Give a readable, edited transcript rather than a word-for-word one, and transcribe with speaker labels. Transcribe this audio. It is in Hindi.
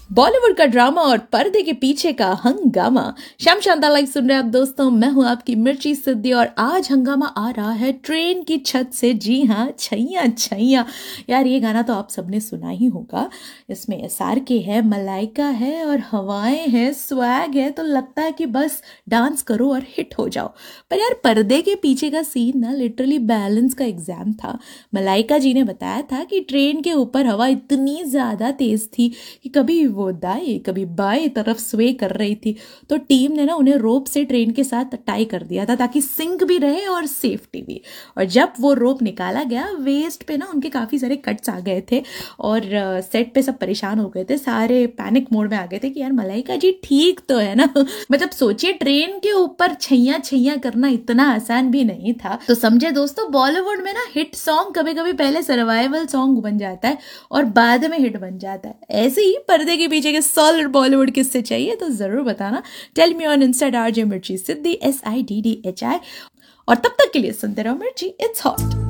Speaker 1: बॉलीवुड का ड्रामा और पर्दे के पीछे का हंगामा। श्याम शांता लाइव सुन रहे हैं आप दोस्तों, मैं हूं आपकी मिर्ची सिद्धि और आज हंगामा आ रहा है ट्रेन की छत से। जी हाँ, छैया छैया। यार ये गाना तो आप सबने सुना ही होगा। इसमें SRK है, मलाइका है और हवाएं है, स्वैग है, तो लगता है कि बस डांस करो और हिट हो जाओ। पर यार पर्दे के पीछे का सीन ना लिटरली बैलेंस का एग्जाम था। मलाइका जी ने बताया था कि ट्रेन के ऊपर हवा इतनी ज्यादा तेज थी कि कभी वो दाएं कभी बाएं तरफ स्वे कर रही थी, तो टीम ने ना उन्हें रोप से ट्रेन के साथ टाई कर दिया था ताकि सिंक भी रहे और सेफ्टी भी। और जब वो रोप निकाला गया, वेस्ट पे ना उनके काफी सारे कट्स आ गए थे और सेट पे सब परेशान हो गए थे, सारे पैनिक मोड में आ गए थे कि यार मलाइका जी ठीक तो है ना। मतलब सोचिए ट्रेन के ऊपर छैया छैया करना इतना आसान भी नहीं था। तो समझे दोस्तों, बॉलीवुड में ना हिट सॉन्ग कभी कभी पहले सर्वाइवल सॉन्ग बन जाता है और बाद में हिट बन जाता है। ऐसे ही पर्दे के पीछे के सॉलिड बॉलीवुड किससे चाहिए तो जरूर बताना। Tell me on Insta @RJ मिर्ची सिद्धि SIDDHI। और तब तक के लिए सुनते रहो मिर्ची, इट्स हॉट।